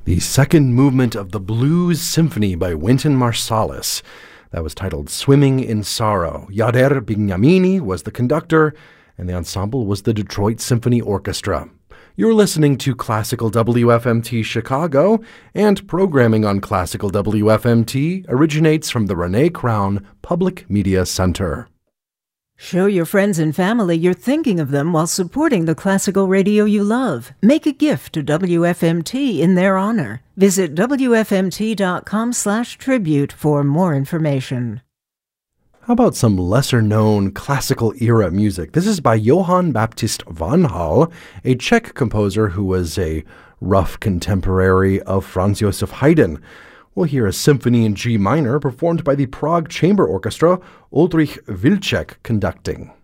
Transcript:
The second movement of the Blues Symphony by Wynton Marsalis. That was titled Swimming in Sorrow. Yader Bignamini was the conductor, and the ensemble was the Detroit Symphony Orchestra. You're listening to Classical WFMT Chicago, and programming on Classical WFMT originates from the Renee Crown Public Media Center. Show your friends and family you're thinking of them while supporting the classical radio you love. Make a gift to WFMT in their honor. Visit WFMT.com/tribute for more information. How about some lesser-known classical-era music? This is by Johann Baptist von Hall, a Czech composer who was a rough contemporary of Franz Joseph Haydn. We'll hear a symphony in G minor performed by the Prague Chamber Orchestra, Oldrich Wilczek conducting.